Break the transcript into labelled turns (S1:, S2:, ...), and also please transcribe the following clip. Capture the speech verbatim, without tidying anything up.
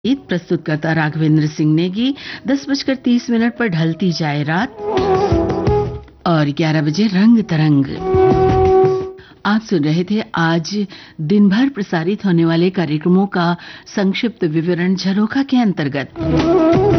S1: गीत प्रस्तुतकर्ता राघवेंद्र सिंह नेगी। दस बजकर तीस मिनट पर ढलती जाए रात और ग्यारह बजे रंग तरंग। आप सुन रहे थे आज दिन भर प्रसारित होने वाले कार्यक्रमों का संक्षिप्त विवरण झरोखा के अंतर्गत।